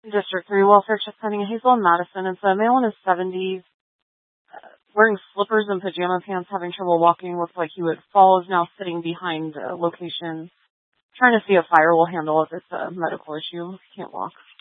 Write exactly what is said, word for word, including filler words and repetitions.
District three welfare check pending in Hazel and Madison. It's a male in his seventies, uh, wearing slippers and pajama pants, having trouble walking. Looks like he would fall. Is now sitting behind a location, trying to see if fire will handle if it's a medical issue. Can't walk.